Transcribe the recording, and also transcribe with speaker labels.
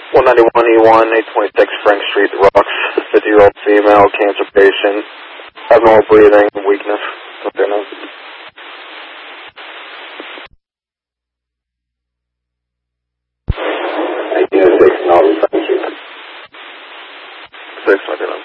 Speaker 1: 191E1, 826 Frank Street, Rocks, 50-year-old female, cancer patient, abnormal breathing, weakness. Okay, no. Unit 6, Northern Frank Street. 6, okay, no.